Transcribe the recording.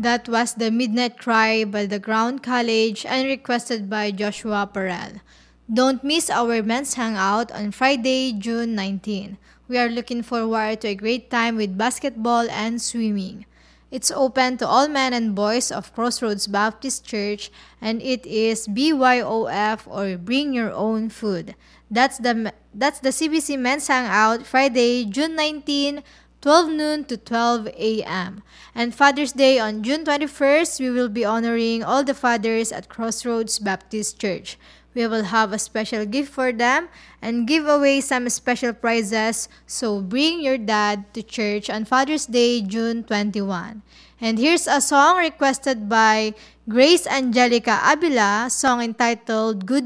That was The Midnight Cry by the Ground College and requested by Joshua Perel. Don't miss our men's hangout on Friday, June 19. We are looking forward to a great time with basketball and swimming. It's open to all men and boys of Crossroads Baptist Church, and it is BYOF or Bring Your Own Food. That's the CBC Men's Hangout, Friday, June 19, 12 noon to 12 a.m. And Father's Day on June 21st, we will be honoring all the fathers at Crossroads Baptist Church. We will have a special gift for them and give away some special prizes, so bring your dad to church on Father's Day, June 21. And here's a song requested by Grace Angelica Abila, song entitled Good